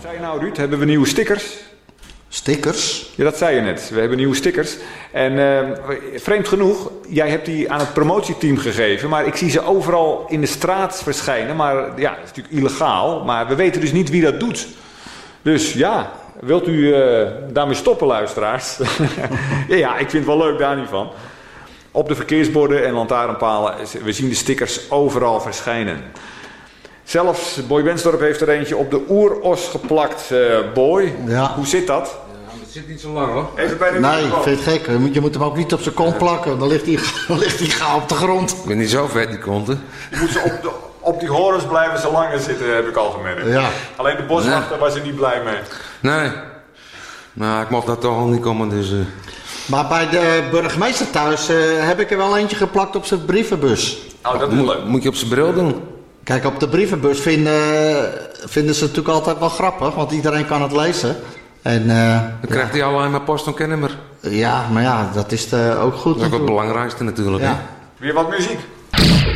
Zei je nou, Ruud, hebben we nieuwe stickers? Stickers? Ja, dat zei je net. We hebben nieuwe stickers. En vreemd genoeg, jij hebt die aan het promotieteam gegeven. Maar ik zie ze overal in de straat verschijnen. Maar ja, dat is natuurlijk illegaal. Maar we weten dus niet wie dat doet. Dus ja, wilt u daarmee stoppen, luisteraars? ja, ik vind het wel leuk daar niet van. Op de verkeersborden en lantaarnpalen, we zien de stickers overal verschijnen. Zelfs Boy Wensdorp heeft er eentje op de oeros geplakt. Boy, Ja. hoe zit dat? Ja, dat zit niet zo lang hoor. Even bij de Nee, ik microfoon. vind het gek. Je moet hem ook niet op zijn kont plakken. Dan ligt hij gauw op de grond. Ik ben niet zo vet die konten. Je moet ze op die horens blijven ze langer zitten, heb ik al gemerkt. Ja. Alleen de boswachter was er niet blij mee. Nee. Nou, ik mocht daar toch al niet komen, dus... Maar bij de burgemeester thuis heb ik er wel eentje geplakt op zijn brievenbus. Oh, dat is leuk. Moet je op zijn bril doen. Kijk, op de brievenbus vinden ze natuurlijk altijd wel grappig, want iedereen kan het lezen. En, Dan krijgt hij alleen maar post en kennummer. ja, maar ja, dat is ook goed. Dat is ook het belangrijkste natuurlijk. Ja. Hè? Weer wat muziek.